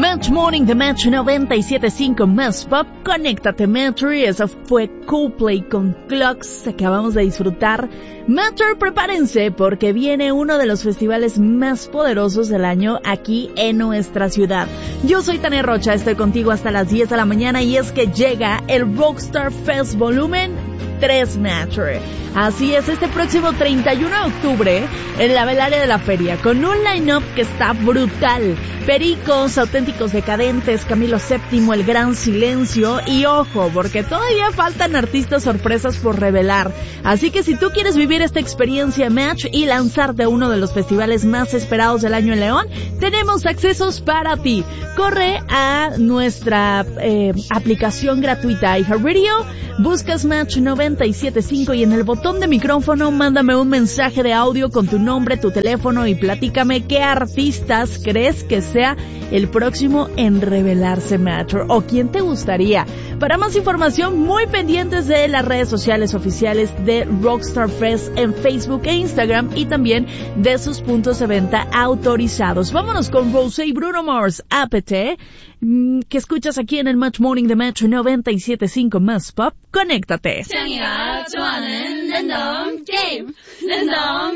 Match Morning de Match 97.5 Más Pop. Conéctate, Matchery. Eso fue Coldplay con Clocks. Acabamos de disfrutar. Matcher, prepárense porque viene uno de los festivales más poderosos del año aquí en nuestra ciudad. Yo soy Tania Rocha, estoy contigo hasta las 10 de la mañana y es que llega el Rockstar Fest Volumen 3 Matcher. Así es, este próximo 31 de octubre en la Velaria de la Feria, con un line-up que está brutal. Pericos, Auténticos Decadentes, Camilo VII, El Gran Silencio y ojo, porque todavía faltan artistas sorpresas por revelar. Así que si tú quieres vivir esta experiencia Match y lanzarte a uno de los festivales más esperados del año en León, tenemos accesos para ti. Corre a nuestra aplicación gratuita iHeartRadio, buscas Match 97.5 y en el botón de micrófono mándame un mensaje de audio con tu nombre, tu teléfono y platícame qué artistas crees que sea el próximo en revelarse Match o quién te gustaría. Para más información, muy pendientes de las redes sociales oficiales de Rockstar Fest en Facebook e Instagram y también de sus puntos de venta autorizados. Vámonos con Rosé y Bruno Mars, Apete, que escuchas aquí en el Match Morning de Match 97.5 Más Pop. Conéctate.